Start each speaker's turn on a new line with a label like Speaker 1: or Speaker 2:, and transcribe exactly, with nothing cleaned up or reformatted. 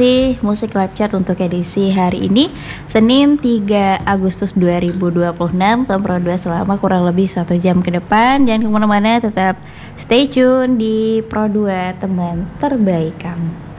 Speaker 1: sih musik live chat untuk edisi hari ini Senin tiga Agustus dua ribu dua puluh enam. Tom Pro dua selama kurang lebih satu jam ke depan. Jangan kemana-mana, tetap stay tune di Pro dua, teman terbaik kamu.